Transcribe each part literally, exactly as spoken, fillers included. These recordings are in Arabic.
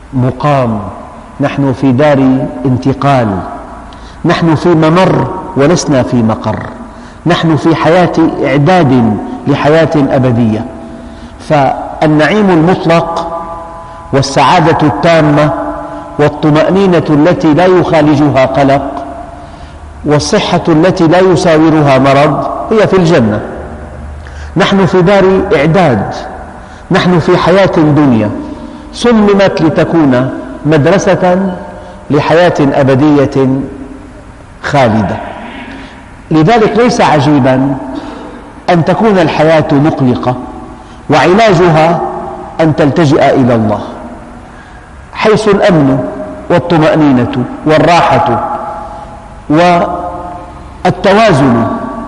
مقام، نحن في دار انتقال، نحن في ممر ولسنا في مقر، نحن في حياة إعداد لحياة أبدية. فالنعيم المطلق والسعادة التامة والطمأنينة التي لا يخالجها قلق والصحة التي لا يساورها مرض هي في الجنة. نحن في دار إعداد، نحن في حياة دنيا صممت لتكون مدرسة لحياة أبدية خالدة. لذلك ليس عجيبا أن تكون الحياة مقلقة وعلاجها أن تلتجئ إلى الله، حيث الأمن والطمأنينة والراحة والتوازن.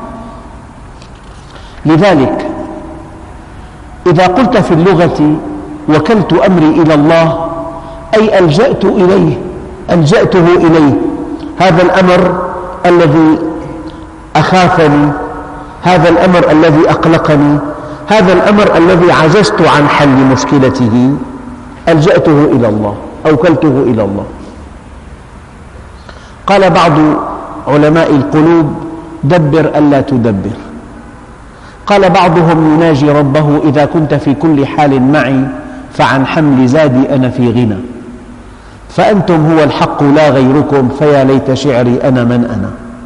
لذلك إذا قلت في اللغة وكلت أمري إلى الله أي ألجأت إليه، ألجأته إليه، هذا الأمر الذي أخافني، هذا الأمر الذي أقلقني، هذا الأمر الذي عجزت عن حل مشكلته، ألجأته إلى الله، أوكلته إلى الله. قال بعض علماء القلوب: دبر ألا تدبر. قال بعضهم يناجي ربه: إذا كنت في كل حال معي فعن حمل زادي أنا في غنى، فأنتم هو الحق لا غيركم، فيا ليت شعري أنا من أنا.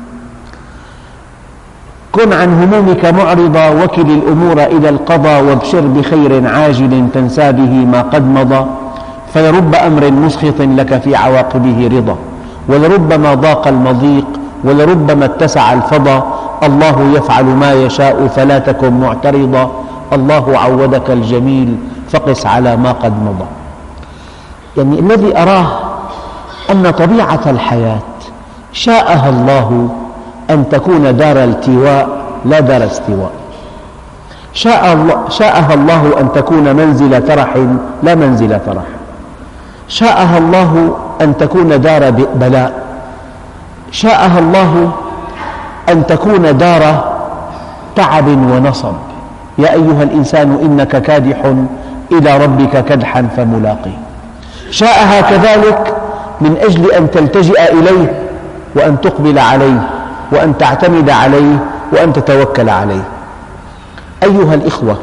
كن عن همومك معرضا، وكل الأمور إلى القضاء، وابشر بخير عاجل تنسى به ما قد مضى، فلرب أمر مسخط لك في عواقبه رضا، ولربما ضاق المضيق، ولربما اتسع الفضا، الله يفعل ما يشاء فلا تكن معترضا، الله عودك الجميل فقس على ما قد مضى. يعني الذي أراه أن طبيعة الحياة شاءها الله أن تكون دار التواء لا دار استواء، شاء الله شاءها الله أن تكون منزل فرح لا منزل فرح، شاءها الله أن تكون دار بلاء، شاءها الله أن تكون دار تعب ونصب. يا أيها الإنسان إنك كادح إلى ربك كدحا فملاقيه. شاءها كذلك من أجل أن تلتجئ إليه وأن تقبل عليه وأن تعتمد عليه وأن تتوكل عليه. أيها الإخوة،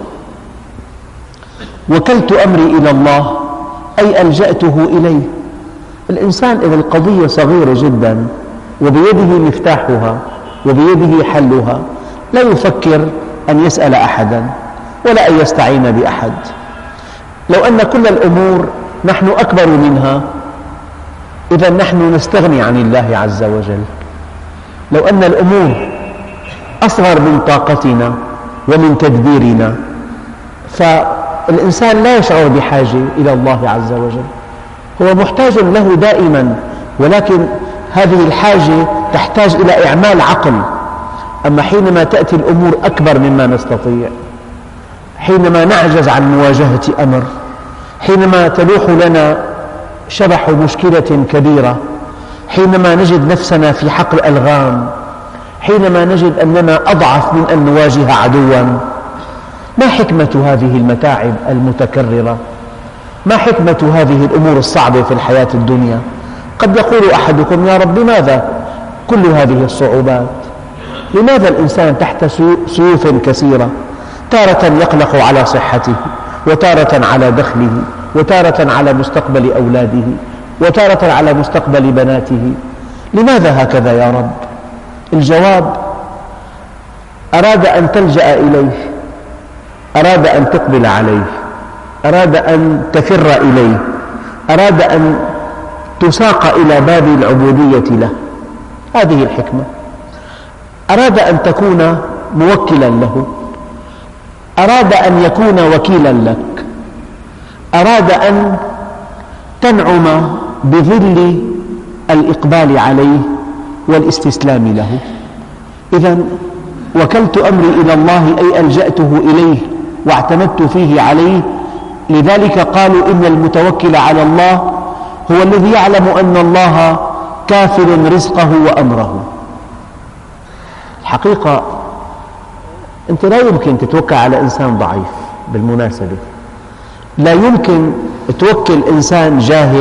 وكلت أمري إلى الله أي ألجأته إليه. الإنسان إذا القضية صغيرة جدا وبيده مفتاحها وبيده حلها لا يفكر أن يسأل أحدا ولا أن يستعين بأحد. لو أن كل الأمور نحن أكبر منها إذا نحن نستغني عن الله عز وجل. لو أن الأمور أصغر من طاقتنا ومن تدبيرنا فالإنسان لا يشعر بحاجة إلى الله عز وجل، هو محتاج له دائما، ولكن هذه الحاجة تحتاج إلى إعمال عقل. أما حينما تأتي الأمور أكبر مما نستطيع، حينما نعجز عن مواجهة أمر، حينما تلوح لنا شبح مشكلة كبيرة، حينما نجد نفسنا في حقل ألغام، حينما نجد أننا أضعف من أن نواجه عدواً، ما حكمة هذه المتاعب المتكررة؟ ما حكمة هذه الأمور الصعبة في الحياة الدنيا؟ قد يقول أحدكم: يا رب لماذا كل هذه الصعوبات؟ لماذا الإنسان تحت سيوف كثيرة؟ تارة يقلق على صحته، وتارة على دخله، وتارة على مستقبل أولاده، وتارة على مستقبل بناته. لماذا هكذا يا رب؟ الجواب: أراد أن تلجأ إليه، أراد أن تقبل عليه، أراد أن تفر إليه، أراد أن تساق إلى باب العبودية له. هذه الحكمة. أراد أن تكون موكلا له، أراد أن يكون وكيلا لك، أراد أن تنعم بظل الإقبال عليه والاستسلام له. إذن وكلت أمري إلى الله أي ألجأته إليه واعتمدت فيه عليه. لذلك قالوا إن المتوكل على الله هو الذي يعلم أن الله كافل رزقه وأمره. الحقيقة أنت لا يمكن تتوكل على إنسان ضعيف، بالمناسبة لا يمكن توكل إنسان جاهل